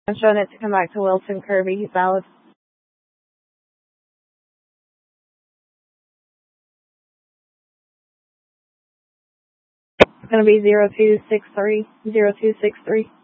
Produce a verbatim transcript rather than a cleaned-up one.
I'm showing it to come back to Wilson Kirby. He's valid. It's going to be zero two six three, zero two six three.